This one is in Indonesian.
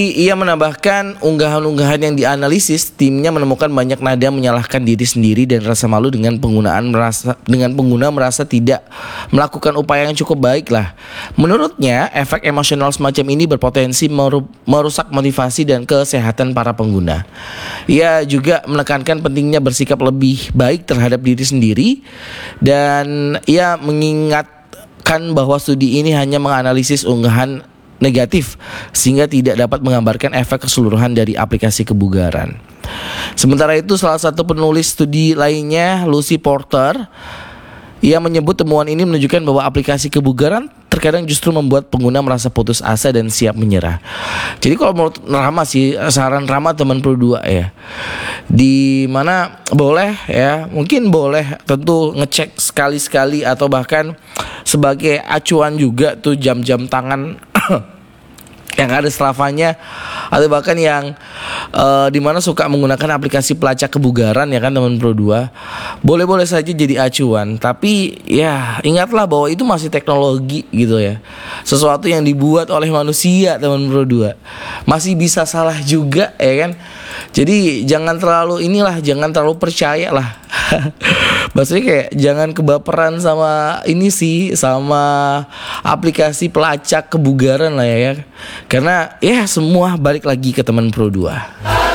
Ia menambahkan unggahan-unggahan yang dianalisis, timnya menemukan banyak nada menyalahkan diri sendiri dan rasa malu dengan pengguna merasa tidak melakukan upaya yang cukup baik lah. Menurutnya, efek emosional semacam ini berpotensi merusak motivasi dan kesehatan para pengguna. Ia juga menekankan pentingnya bersikap lebih baik terhadap diri sendiri dan ia mengingatkan bahwa studi ini hanya menganalisis unggahan negatif sehingga tidak dapat menggambarkan efek keseluruhan dari aplikasi kebugaran. Sementara itu, salah satu penulis studi lainnya, Lucy Porter, ia menyebut temuan ini menunjukkan bahwa aplikasi kebugaran terkadang justru membuat pengguna merasa putus asa dan siap menyerah. Jadi kalau menurut Rama sih, saran Rama teman Pro 2 ya, di mana boleh ya, mungkin boleh tentu ngecek sekali-sekali atau bahkan sebagai acuan juga tuh jam-jam tangan yang ada Strava-nya, atau bahkan yang dimana suka menggunakan aplikasi pelacak kebugaran ya kan teman Pro 2, boleh-boleh saja jadi acuan. Tapi ya ingatlah bahwa itu masih teknologi gitu ya, sesuatu yang dibuat oleh manusia teman Pro 2, masih bisa salah juga ya kan. Jadi jangan terlalu percaya lah. Maksudnya kayak jangan kebaperan sama ini sih, sama aplikasi pelacak kebugaran lah ya. Karena ya semua balik lagi ke teman Pro 2.